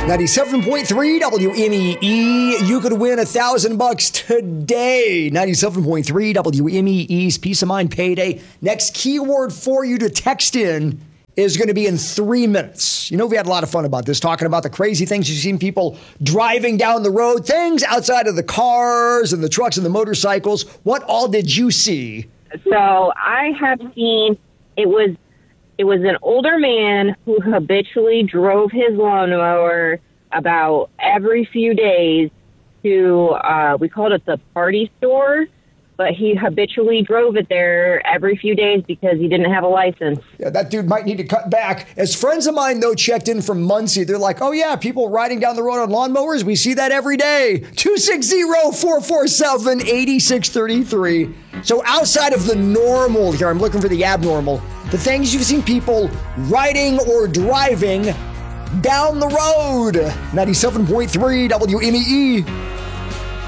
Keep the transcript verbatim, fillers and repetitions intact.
ninety-seven point three W M E E. You could win a thousand bucks today. ninety-seven point three W M E E's Peace of Mind Payday. Next keyword for you to text in is going to be in three minutes. You know, we had a lot of fun about this, talking about the crazy things you've seen people driving down the road, things outside of the cars and the trucks and the motorcycles. What all did you see? So I have seen, it was it was an older man who habitually drove his lawnmower about every few days to, uh, we called it the party store, but he habitually drove it there every few days because he didn't have a license. Yeah, that dude might need to cut back. As friends of mine, though, checked in from Muncie, they're like, oh, yeah, people riding down the road on lawnmowers, we see that every day. two six zero, four four seven, eight six three three. So outside of the normal here, I'm looking for the abnormal, the things you've seen people riding or driving down the road. ninety-seven point three W M E E.